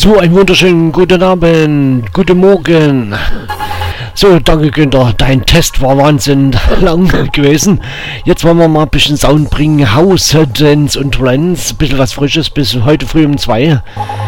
So, einen wunderschönen guten Abend, guten Morgen. So, danke Günther, dein Test war Wahnsinn lang gewesen. Jetzt wollen wir mal ein bisschen Sound bringen, House, Dance und Trance, ein bisschen was Frisches bis heute früh um 2.